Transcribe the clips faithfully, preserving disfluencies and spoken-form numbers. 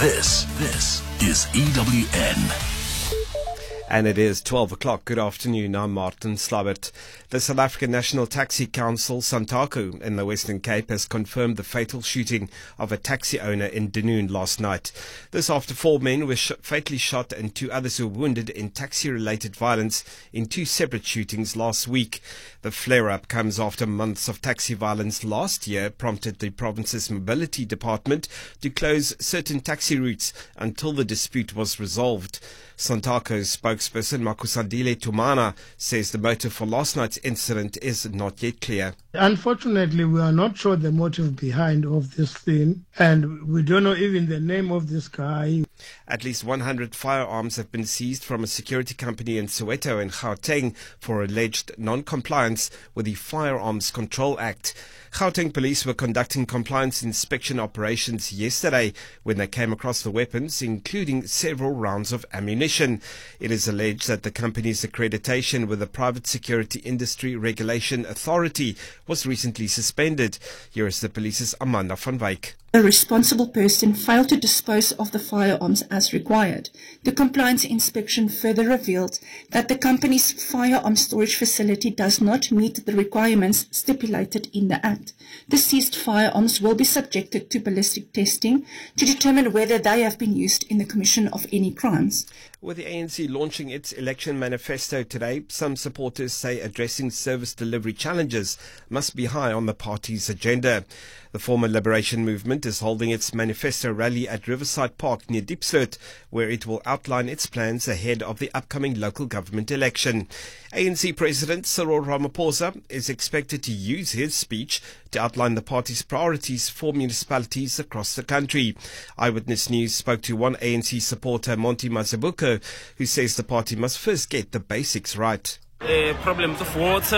This, this is E W N. And it is twelve o'clock. Good afternoon. I'm Martin Slabbert. The South African National Taxi Council, SANTACO, in the Western Cape has confirmed the fatal shooting of a taxi owner in Dunoon last night. This after four men were sh- fatally shot and two others were wounded in taxi-related violence in two separate shootings last week. The flare-up comes after months of taxi violence last year prompted the province's mobility department to close certain taxi routes until the dispute was resolved. SANTACO's spokesperson Makusandile Tumana says the motive for last night's incident is not yet clear. Unfortunately, we are not sure the motive behind of this thing, and we don't know even the name of this guy. At least one hundred firearms have been seized from a security company in Soweto and Gauteng for alleged non-compliance with the Firearms Control Act. Gauteng police were conducting compliance inspection operations yesterday when they came across the weapons, including several rounds of ammunition. It is alleged that the company's accreditation with the Private Security Industry Regulation Authority was recently suspended. Here is the police's Amanda van Wyk. The responsible person failed to dispose of the firearms as required. The compliance inspection further revealed that the company's firearm storage facility does not meet the requirements stipulated in the Act. The seized firearms will be subjected to ballistic testing to determine whether they have been used in the commission of any crimes. With the A N C launching its election manifesto today, some supporters say addressing service delivery challenges must be high on the party's agenda. The former Liberation Movement is holding its manifesto rally at Riverside Park near Diepsloot, where it will outline its plans ahead of the upcoming local government election. A N C President Cyril Ramaphosa is expected to use his speech to outline the party's priorities for municipalities across the country. Eyewitness News spoke to one A N C supporter, Monty Mazibuko, who says the party must first get the basics right. Uh, problems of water,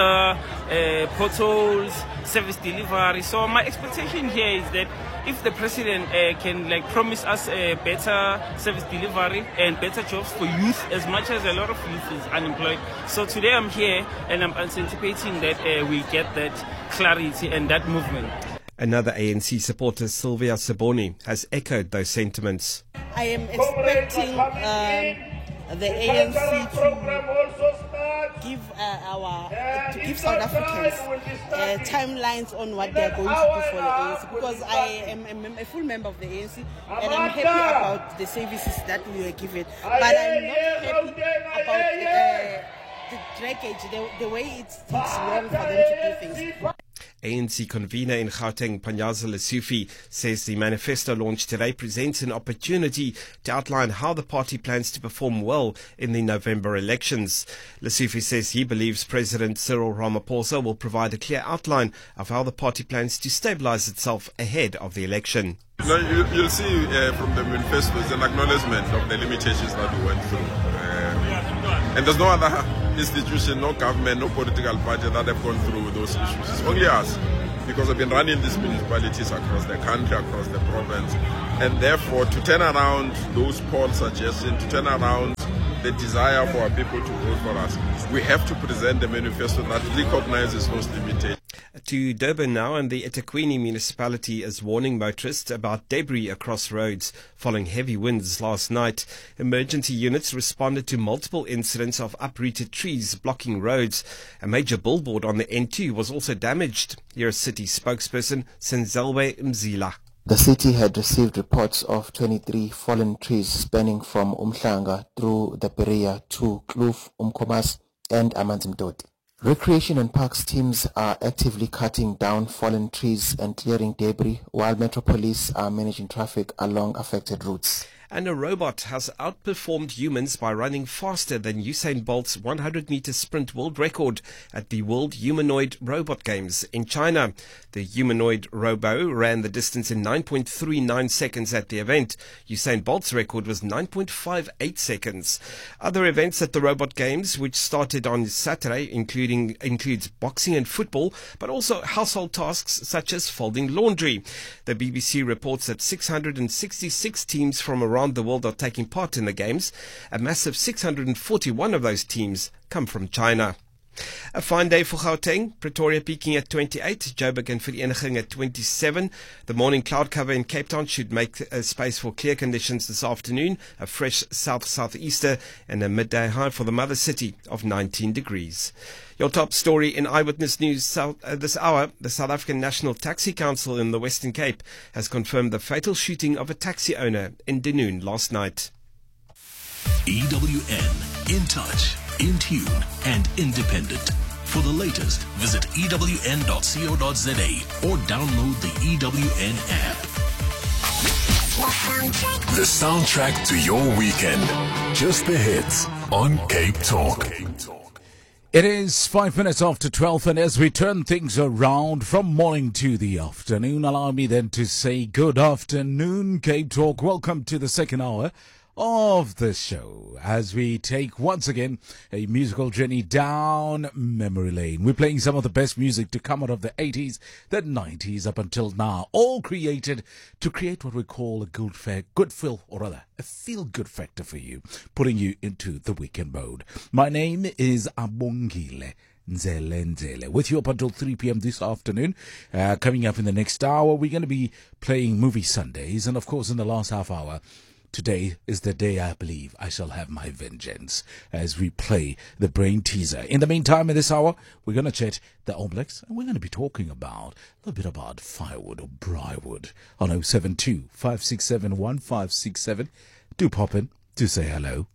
uh, potholes, service delivery. So my expectation here is that if the president uh, can like promise us a better service delivery and better jobs for youth, as much as a lot of youth is unemployed. So today I'm here and I'm anticipating that uh, we get that clarity and that movement. Another A N C supporter, Sylvia Saboni, has echoed those sentiments. I am expecting um, the A N C to give uh, our uh, to give South Africans uh, timelines on what they are going to do for the A N C, because I am a, a full member of the A N C and I'm happy about the services that we were given, but I'm not happy about uh, the draggage, the, the way it takes long for them to do things. A N C convener in Gauteng, Panyaza Lesufi, says the manifesto launch today presents an opportunity to outline how the party plans to perform well in the November elections. Lesufi says he believes President Cyril Ramaphosa will provide a clear outline of how the party plans to stabilize itself ahead of the election. No, you, you'll see uh, from the manifesto is an acknowledgement of the limitations that we went through. Uh, and there's no other institution, no government, no political party that have gone through those issues. It's only us, because we've been running these municipalities across the country, across the province. And therefore, to turn around those poll suggestions, to turn around the desire for our people to vote for us, we have to present a manifesto that recognizes those limitations. To Durban now, and the eThekwini municipality is warning motorists about debris across roads following heavy winds last night. Emergency units responded to multiple incidents of uprooted trees blocking roads. A major billboard on the N two was also damaged. Here's city spokesperson Senzelwe Mzila. The city had received reports of twenty-three fallen trees spanning from Umhlanga through the Perea to Kloof, Umkomas and Amanzimtoti. Recreation and Parks teams are actively cutting down fallen trees and clearing debris, while Metro Police are managing traffic along affected routes. And a robot has outperformed humans by running faster than Usain Bolt's one hundred meter sprint world record at the World Humanoid Robot Games in China. The humanoid robo ran the distance in nine point three nine seconds at the event. Usain Bolt's record was nine point five eight seconds. Other events at the Robot Games, which started on Saturday, including includes boxing and football, but also household tasks such as folding laundry. The B B C reports that six hundred sixty-six teams from around the world are taking part in the games. A massive six hundred forty-one of those teams come from China. A fine day for Gauteng. Pretoria peaking at twenty-eight. Joburg and Vereeniging at twenty-seven. The morning cloud cover in Cape Town should make a space for clear conditions this afternoon. A fresh south-southeaster and a midday high for the mother city of nineteen degrees. Your top story in Eyewitness News South, uh, this hour. The South African National Taxi Council in the Western Cape has confirmed the fatal shooting of a taxi owner in Dunoon last night. E W N, in touch, in tune, and independent. For the latest, visit E W N dot co dot za or download the E W N app. The soundtrack to your weekend. Just the hits on Cape Talk. It is five minutes after twelve, and as we turn things around from morning to the afternoon, allow me then to say good afternoon, Cape Talk. Welcome to the second hour of the show as we take once again a musical journey down memory lane. We're playing some of the best music to come out of the eighties, the nineties up until now, all created to create what we call a good fair, good feel, or rather a feel-good factor for you, putting you into the weekend mode. My name is Abongile Nzele Nzele, with you up until three p.m. this afternoon. Uh, coming up in the next hour, we're going to be playing Movie Sundays, and of course in the last half hour, today is the day I believe I shall have my vengeance as we play the brain teaser. In the meantime, in this hour, we're going to chat the All Blacks, and we're going to be talking about a little bit about firewood or briarwood on oh seven two, five six seven, one five six seven. Do pop in, do say hello.